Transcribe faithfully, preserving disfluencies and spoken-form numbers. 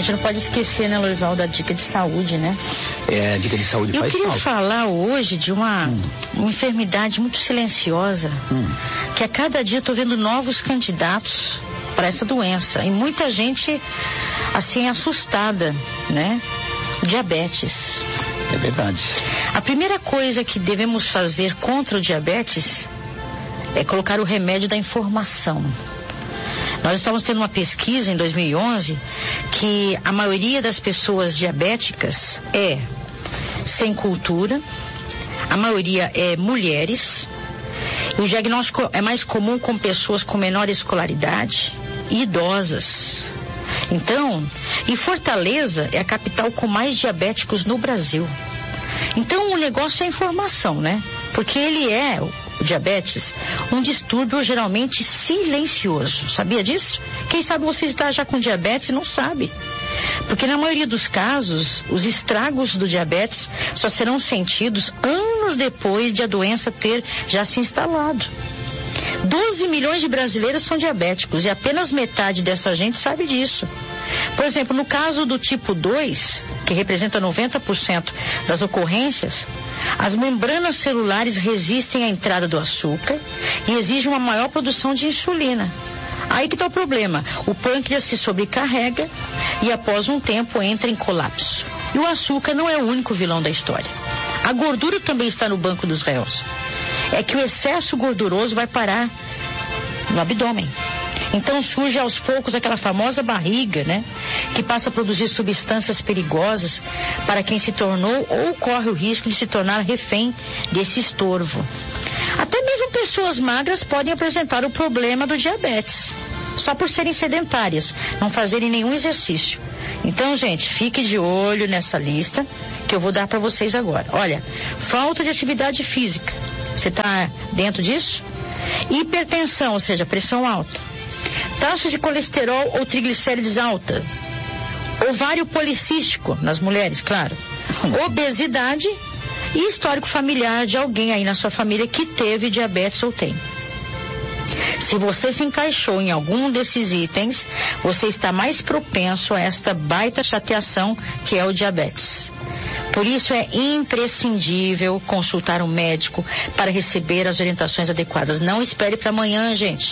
gente não pode esquecer, né, Lourival, da dica de saúde, né? É, a dica de saúde Eu faz queria falta. falar hoje de uma, hum. uma enfermidade muito silenciosa, hum. que a cada dia eu tô vendo novos candidatos para essa doença. E muita gente, assim, assustada, né? Diabetes. É verdade. A primeira coisa que devemos fazer contra o diabetes é colocar o remédio da informação. Nós estamos tendo uma pesquisa em dois mil e onze que a maioria das pessoas diabéticas é sem cultura, a maioria é mulheres, e o diagnóstico é mais comum com pessoas com menor escolaridade e idosas. Então, e Fortaleza é a capital com mais diabéticos no Brasil. Então o negócio é a informação, né? Porque ele é, o diabetes, um distúrbio geralmente silencioso. Sabia disso? Quem sabe você está já com diabetes e não sabe. Porque na maioria dos casos, os estragos do diabetes só serão sentidos anos depois de a doença ter já se instalado. doze milhões de brasileiros são diabéticos e apenas metade dessa gente sabe disso. Por exemplo, no caso do tipo dois, que representa noventa por cento das ocorrências, as membranas celulares resistem à entrada do açúcar e exigem uma maior produção de insulina. Aí que está o problema. O pâncreas se sobrecarrega e após um tempo entra em colapso. E o açúcar não é o único vilão da história. A gordura também está no banco dos réus. É que o excesso gorduroso vai parar no abdômen. Então surge aos poucos aquela famosa barriga, né? Que passa a produzir substâncias perigosas para quem se tornou ou corre o risco de se tornar refém desse estorvo. Até mesmo pessoas magras podem apresentar o problema do diabetes, só por serem sedentárias, não fazerem nenhum exercício. Então, gente, fique de olho nessa lista que eu vou dar para vocês agora. Olha, falta de atividade física. Você está dentro disso? Hipertensão, ou seja, pressão alta. Taxa de colesterol ou triglicérides alta. Ovário policístico, nas mulheres, claro. Obesidade e histórico familiar de alguém aí na sua família que teve diabetes ou tem. Se você se encaixou em algum desses itens, você está mais propenso a esta baita chateação que é o diabetes. Por isso é imprescindível consultar um médico para receber as orientações adequadas. Não espere para amanhã, gente.